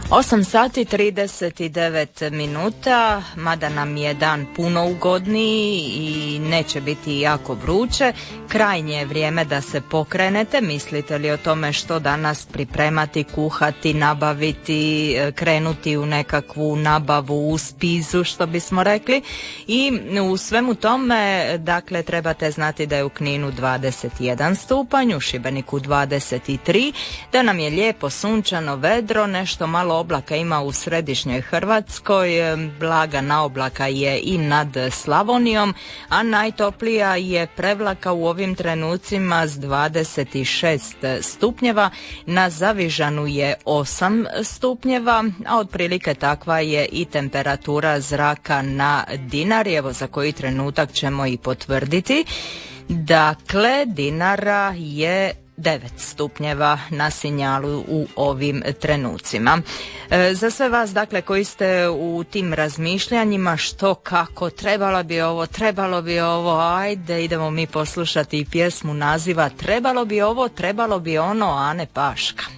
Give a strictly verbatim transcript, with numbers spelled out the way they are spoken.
osam sati trideset devet minuta, mada nam je dan puno ugodniji i neće biti jako vruće, krajnje je vrijeme da se pokrenete. Mislite li o tome što danas pripremati, kuhati, nabaviti, krenuti u nekakvu nabavu u spizu, što bismo rekli. I u svemu tome, dakle, trebate znati da je u Kninu dvadeset jedan stupanj, u Šibeniku dvadeset tri, da nam je lijepo sunčano, vedro, nešto malo oblaka ima u središnjoj Hrvatskoj, blaga naoblaka je i nad Slavonijom, a najtoplija je Prevlaka u ovim trenucima s dvadeset šest stupnjeva, na Zavižanu je osam stupnjeva, a otprilike takva je i temperatura zraka na Dinari, evo za koji trenutak ćemo i potvrditi. Dakle, Dinara je devet stupnjeva na sinjalu u ovim trenucima. E, za sve vas, dakle, koji ste u tim razmišljanjima što, kako, trebalo bi ovo, trebalo bi ovo, ajde, idemo mi poslušati pjesmu naziva Trebalo bi ovo, trebalo bi ono, Ane Paška.